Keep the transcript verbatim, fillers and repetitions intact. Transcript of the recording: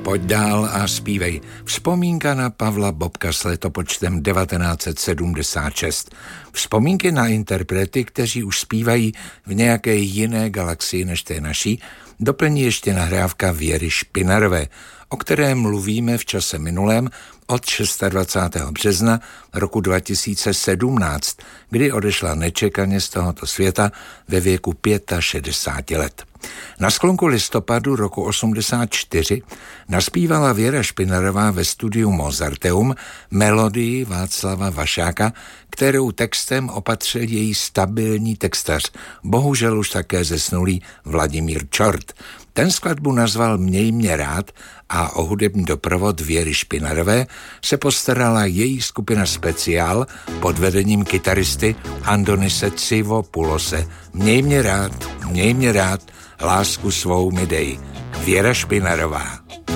Pojď dál a zpívej. Vzpomínka na Pavla Bobka s letopočtem devatenáct set sedmdesát šest. Vzpomínky na interprety, kteří už zpívají v nějaké jiné galaxii než té naší, doplní ještě nahrávka Věry Špinarové, o které mluvíme v čase minulém od dvacátého šestého března roku dva tisíce sedmnáct, kdy odešla nečekaně z tohoto světa ve věku šedesáti pěti let. Na sklonku listopadu roku osmdesát čtyři naspívala Věra Špinarová ve studiu Mozarteum melodii Václava Vašáka, kterou textem opatřil její stabilní textař, bohužel už také zesnulý Vladimír Čort. Ten skladbu nazval Měj mě rád a o hudební doprovod Věry Špinarové se postarala její skupina Speciál pod vedením kytaristy Andonise Tsivopulose. Měj mě rád, měj mě rád, lásku svou mi dej. Věra Špinarová.